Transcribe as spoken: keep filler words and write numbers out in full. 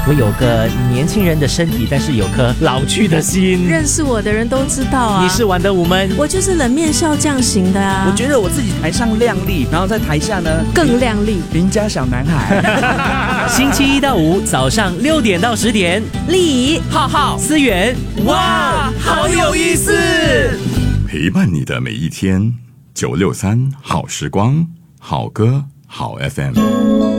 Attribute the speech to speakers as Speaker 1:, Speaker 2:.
Speaker 1: 我有个年轻人的身体，但是有颗老去的心。
Speaker 2: 认识我的人都知道啊，
Speaker 1: 你是玩得无门，
Speaker 2: 我就是冷面笑匠型的啊。
Speaker 3: 我觉得我自己台上靓丽，然后在台下呢
Speaker 2: 更靓丽，
Speaker 3: 邻家小男孩。
Speaker 1: 星期一到五早上六点到十点，
Speaker 2: 丽怡、
Speaker 3: 浩浩、
Speaker 1: 思源，
Speaker 3: 哇，好有意思！
Speaker 4: 陪伴你的每一天，九六三好时光，好歌好 F M。